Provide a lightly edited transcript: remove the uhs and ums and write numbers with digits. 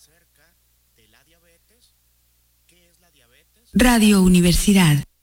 acerca de la diabetes, qué es la diabetes. Radio Universidad.